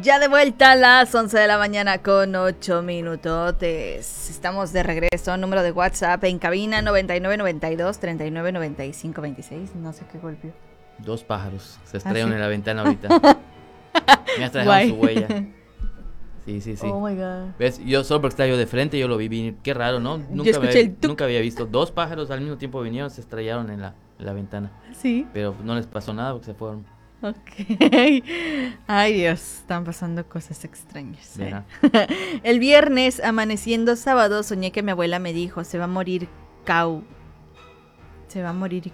Ya de vuelta a las 11 de la mañana con 8 minutotes. Estamos de regreso. Número de WhatsApp en cabina 9992-399526. No sé qué golpeó. 2 pájaros se estrellaron ¿sí? en la ventana ahorita. Me hasta dejaron su huella. Sí. Oh my God. ¿Ves? Yo solo porque estaba yo de frente, yo lo vi venir. Qué raro, ¿no? Nunca había visto 2 pájaros al mismo tiempo vinieron, se estrellaron en la ventana. Sí. Pero no les pasó nada porque se fueron. Ok. Ay, Dios, están pasando cosas extrañas. El viernes, amaneciendo sábado, soñé que mi abuela me dijo, se va a morir Cau. Se va a morir